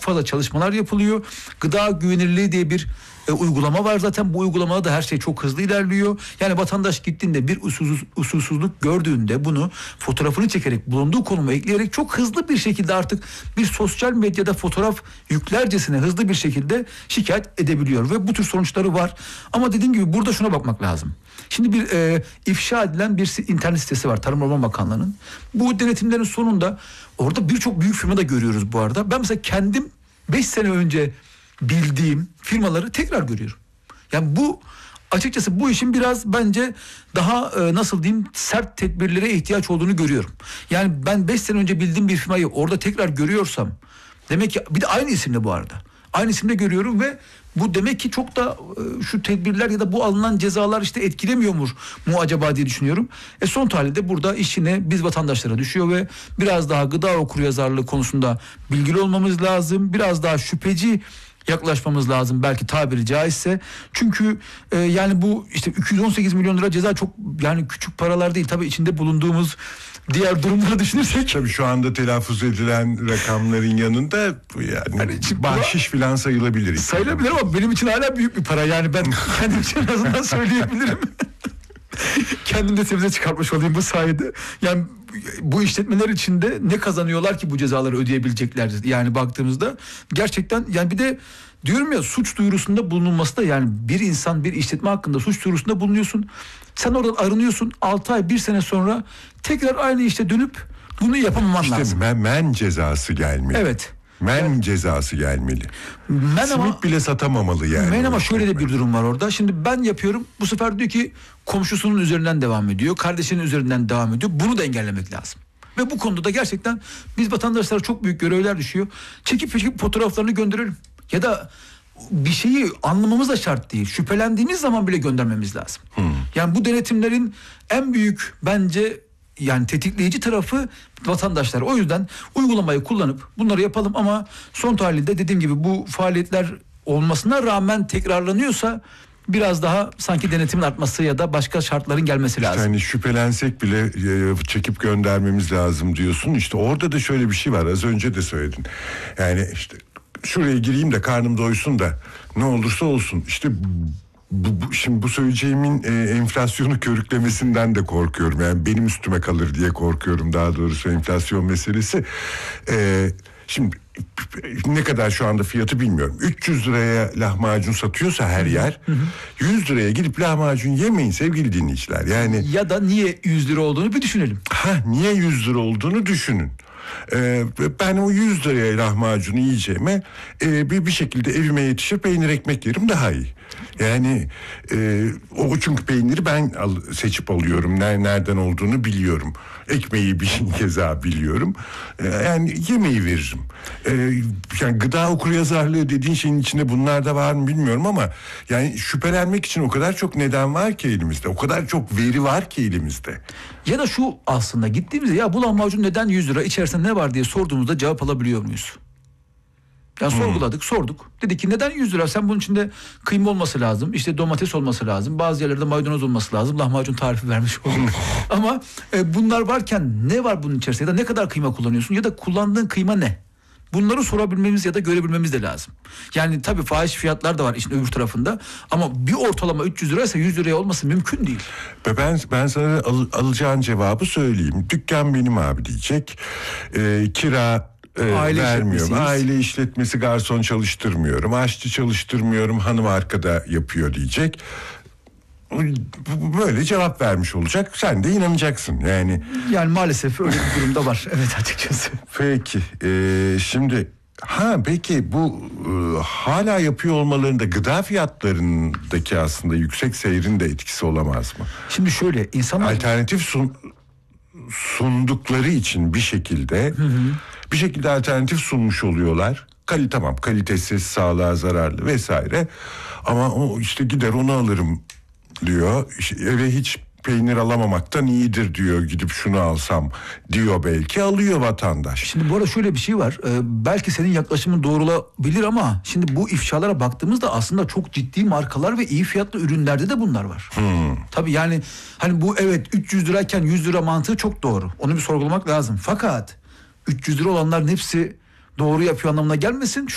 fazla çalışmalar yapılıyor. Gıda güvenilirliği diye bir uygulama var zaten. Bu uygulamada da her şey çok hızlı ilerliyor. Yani vatandaş gittiğinde bir usulsüzlük gördüğünde bunu fotoğrafını çekerek, bulunduğu konuma ekleyerek çok hızlı bir şekilde artık bir sosyal medyada fotoğraf yüklercesine hızlı bir şekilde şikayet edebiliyor ve bu tür sonuçları var. Ama dediğim gibi burada şuna bakmak lazım. Şimdi bir ifşa edilen bir internet sitesi var, Tarım Orman Bakanlığı'nın. Bu denetimlerin sonunda orada birçok büyük firma da görüyoruz bu arada. Ben mesela kendim 5 sene önce bildiğim firmaları tekrar görüyorum. Yani bu açıkçası bu işin biraz bence daha nasıl diyeyim, sert tedbirlere ihtiyaç olduğunu görüyorum. Yani ben 5 sene önce bildiğim bir firmayı orada tekrar görüyorsam, demek ki bir de aynı isimle bu arada. Aynı isimle görüyorum ve bu demek ki çok da şu tedbirler ya da bu alınan cezalar işte etkilemiyor mu acaba diye düşünüyorum. Son tahlilde burada iş yine biz vatandaşlara düşüyor ve biraz daha gıda okuryazarlığı konusunda bilgili olmamız lazım. Biraz daha şüpheci yaklaşmamız lazım belki, tabiri caizse. Çünkü yani bu işte 218 milyon lira ceza çok yani küçük paralar değil. Tabii içinde bulunduğumuz diğer durumları düşünürsek. Tabii şu anda telaffuz edilen rakamların yanında yani bahşiş filan sayılabilir. Sayılabilir ama benim için hala büyük bir para. Yani ben kendim için en azından söyleyebilirim. Kendim de temize çıkartmış olayım bu sayede. Yani bu işletmeler içinde ne kazanıyorlar ki bu cezaları ödeyebilecekler? Yani baktığımızda gerçekten, yani bir de diyorum ya, suç duyurusunda bulunulması da, yani bir insan bir işletme hakkında suç duyurusunda bulunuyorsun. Sen oradan arınıyorsun. 6 ay 1 sene sonra tekrar aynı işte dönüp bunu yapamaman lazım. İşte men cezası gelmeli. Evet. Men cezası gelmeli. Simit bile satamamalı yani. Men ama şöyle de bir durum var orada. Şimdi ben yapıyorum. Bu sefer diyor ki komşusunun üzerinden devam ediyor. Kardeşinin üzerinden devam ediyor. Bunu da engellemek lazım. Ve bu konuda da gerçekten biz vatandaşlara çok büyük görevler düşüyor. Çekip fotoğraflarını gönderelim. Ya da bir şeyi anlamamız da şart değil. Şüphelendiğimiz zaman bile göndermemiz lazım. Yani bu denetimlerin en büyük bence yani tetikleyici tarafı vatandaşlar. O yüzden uygulamayı kullanıp bunları yapalım ama son tahlilde dediğim gibi bu faaliyetler olmasına rağmen tekrarlanıyorsa biraz daha sanki denetimin artması ya da başka şartların gelmesi lazım. Yani şüphelensek bile çekip göndermemiz lazım diyorsun. İşte orada da şöyle bir şey var. Az önce de söyledin. Yani işte şuraya gireyim de karnım doysun da ne olursa olsun. İşte şimdi bu söyleyeceğimin enflasyonu körüklemesinden de korkuyorum. Yani benim üstüme kalır diye korkuyorum, daha doğrusu enflasyon meselesi. Şimdi ne kadar şu anda fiyatı bilmiyorum. 300 liraya lahmacun satıyorsa her yer, 100 liraya gidip lahmacun yemeyin sevgili dinleyiciler. Yani ya da niye 100 lira olduğunu bir düşünelim. Niye 100 lira olduğunu düşünün. Ben o 100 liraya lahmacunu yiyeceğime bir şekilde evime yetişir peynir ekmek yerim, daha iyi. Yani o çünkü peyniri ben seçip alıyorum. Nereden olduğunu biliyorum. Ekmeği bir keza biliyorum. Yani yemeği veririm. Yani gıda okuryazarlığı dediğin şeyin içinde bunlar da var mı bilmiyorum ama yani şüphelenmek için o kadar çok neden var ki elimizde. O kadar çok veri var ki elimizde. Ya da şu, aslında gittiğimizde ya bu lahmacun neden 100 lira, içerisinde ne var diye sorduğumuzda cevap alabiliyor muyuz? Yani sorguladık, sorduk. Dedik ki neden 100 lira? Sen bunun içinde kıyma olması lazım. İşte domates olması lazım. Bazı yerlerde maydanoz olması lazım. Lahmacun tarifi vermiş olduk. Ama bunlar varken ne var bunun içerisinde? Ya da ne kadar kıyma kullanıyorsun? Ya da kullandığın kıyma ne? Bunları sorabilmemiz ya da görebilmemiz de lazım. Yani tabii fahiş fiyatlar da var işin öbür tarafında. Ama bir ortalama 300 liraysa 100 liraya olması mümkün değil. Ben sana alacağın cevabı söyleyeyim. Dükkan benim abi diyecek. Kira vermiyorum. Aile işletmesi, garson çalıştırmıyorum. Aşçı çalıştırmıyorum. Hanım arkada yapıyor diyecek. Böyle cevap vermiş olacak. Sen de inanacaksın. Yani maalesef öyle bir durumda var. Evet, açıkçası. Peki. Şimdi peki bu hala yapıyor olmalarında gıda fiyatlarındaki aslında yüksek seyrin de etkisi olamaz mı? Şimdi şöyle, insanlar alternatif sundukları için bir şekilde alternatif sunmuş oluyorlar. Tamam, kalitesiz, sağlığa zararlı vesaire. Ama o işte gider onu alırım diyor. Eve hiç peynir alamamaktan iyidir diyor, gidip şunu alsam diyor, belki alıyor vatandaş. Şimdi bu arada şöyle bir şey var. Belki senin yaklaşımın doğrulabilir ama şimdi bu ifşalara baktığımızda aslında çok ciddi markalar ve iyi fiyatlı ürünlerde de bunlar var. Tabii yani hani bu evet 300 lirayken 100 lira mantığı çok doğru. Onu bir sorgulamak lazım. Fakat 300 lira olanların hepsi doğru yapıyor anlamına gelmesin.